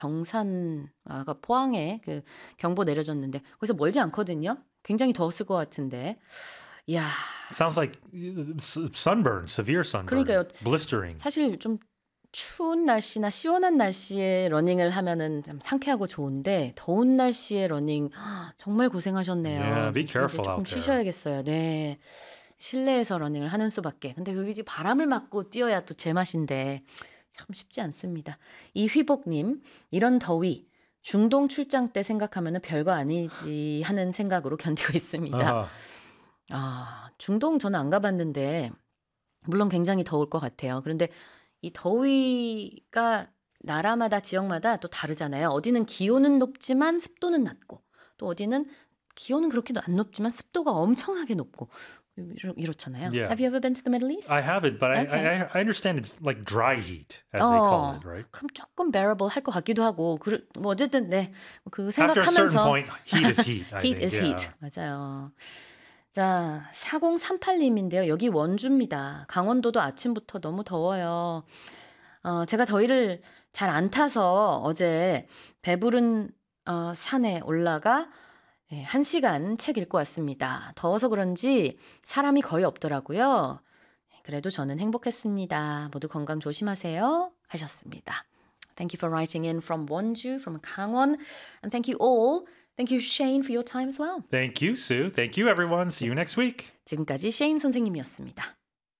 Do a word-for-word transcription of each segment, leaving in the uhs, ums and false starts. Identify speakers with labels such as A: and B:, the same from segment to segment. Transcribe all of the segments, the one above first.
A: 경산 아까 포항에 그 경보 내려졌는데 거기서 멀지 않거든요. 굉장히 더웠을 것 같은데. 이야.
B: Sounds like sunburn, severe sunburn,
A: 그러니까요.
B: blistering.
A: 사실 좀 추운 날씨나 시원한 날씨에 러닝을 하면은 좀 상쾌하고 좋은데 더운 날씨에 러닝 정말 고생하셨네요.
B: Yeah, be
A: 이제
B: careful
A: 조금
B: out there.
A: 쉬셔야겠어요. 네. 실내에서 러닝을 하는 수밖에. 근데 여기 이제 바람을 맞고 뛰어야 또 제맛인데 참 쉽지 않습니다. 이휘복님, 이런 더위 중동 출장 때 생각하면은 별거 아니지 하는 생각으로 견디고 있습니다.
B: Uh-huh.
A: 아, 중동 저는 안 가봤는데 물론 굉장히 더울 것 같아요. 그런데 이 더위가 나라마다 지역마다 또 다르잖아요. 어디는 기온은 높지만 습도는 낮고 또 어디는 기온은 그렇게 안 높지만 습도가 엄청나게 높고 이렇, 이렇잖아요.
B: Yeah.
A: Have you ever been to the Middle East?
B: I haven't, but I,
A: Okay.
B: I, I understand it's like dry heat, as they call
A: 어,
B: it, right?
A: 그럼 조금 bearable 할 것 같기도 하고 그, 뭐 어쨌든 네, 그
B: After a certain
A: 생각하면서
B: point, heat is heat, I
A: heat
B: think.
A: is
B: yeah.
A: heat. 맞아요. 자, 사공삼팔님인데요. 여기 원주입니다. 강원도도 아침부터 너무 더워요. 어, 제가 더위를 잘 안 타서 어제 배부른 어, 산에 올라가 예, 한 시간 책 읽고 왔습니다. 더워서 그런지 사람이 거의 없더라고요. 그래도 저는 행복했습니다. 모두 건강 조심하세요. 하셨습니다. Thank you for writing in from Wonju, from Gangwon. And thank you all. Thank you, Shane, for your time as well.
B: Thank you, Sue. Thank you, everyone. See you next week.
A: 지금까지 셰인 선생님이었습니다.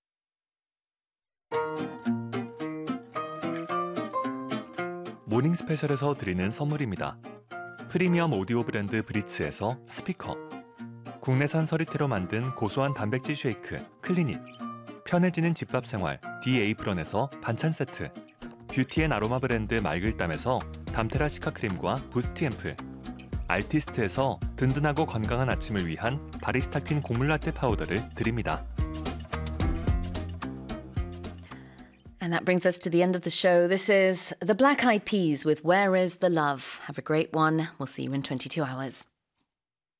C: 모닝 스페셜에서 드리는 선물입니다. 프리미엄 오디오 브랜드 브리츠에서 스피커, 국내산 서리태로 만든 고소한 단백질 쉐이크 클리닛, 편해지는 집밥 생활 디에이프런에서 반찬 세트, 뷰티앤 아로마 브랜드 말글담에서 담테라 시카 크림과 부스트 앰플, 알티스트에서 든든하고 건강한 아침을 위한 바리스타 퀸 곡물 라떼 파우더를 드립니다.
A: And that brings us to the end of the show. This is the Black Eyed Peas with Where is the Love. Have a great one. We'll see you in twenty-two hours.